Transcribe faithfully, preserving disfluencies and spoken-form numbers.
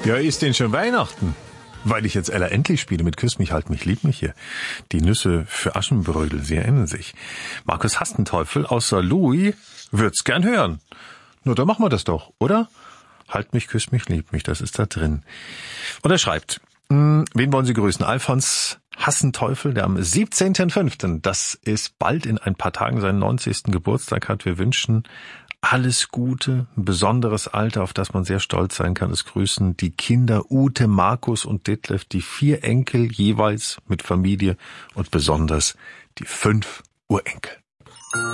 Ja, ist denn schon Weihnachten? Weil ich jetzt Ella endlich spiele mit Küss mich, halt mich, lieb mich hier. Die Nüsse für Aschenbrödel, sie erinnern sich. Markus Hastenteufel außer Louis wird's gern hören. Nur dann machen wir das doch, oder? Halt mich, küss mich, lieb mich, das ist da drin. Und er schreibt, wen wollen Sie grüßen? Alfons Hastenteufel, der am siebzehnten fünften, das ist bald in ein paar Tagen seinen neunzigsten Geburtstag hat. Wir wünschen alles Gute, ein besonderes Alter, auf das man sehr stolz sein kann. Es grüßen die Kinder Ute, Markus und Detlef, die vier Enkel jeweils mit Familie und besonders die fünf Urenkel.